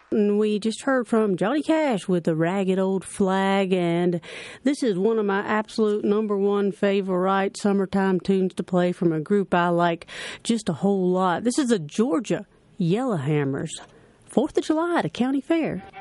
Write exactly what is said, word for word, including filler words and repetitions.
And we just heard from Johnny Cash with the Ragged Old Flag, and this is one of my absolute number one favorite summertime tunes to play from a group I like just a whole lot. This is the Georgia Yellowhammers, fourth of July at a county fair.